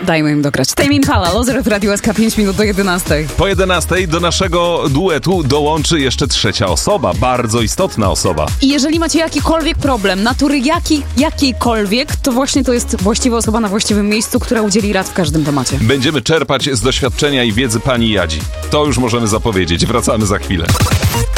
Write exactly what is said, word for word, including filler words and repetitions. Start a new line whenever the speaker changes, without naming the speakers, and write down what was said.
Dajmy im dograć. Tame Impala, Loser w Radiu S K, pięć minut do jedenastej.
Po jedenastej do naszego duetu dołączy jeszcze trzecia osoba, bardzo istotna osoba.
I jeżeli macie jakikolwiek problem, natury jaki, jakiejkolwiek, to właśnie to jest właściwa osoba na właściwym miejscu, która udzieli rad w każdym temacie.
Będziemy czerpać z doświadczenia i wiedzy pani Jadzi. To już możemy zapowiedzieć. Wracamy za chwilę.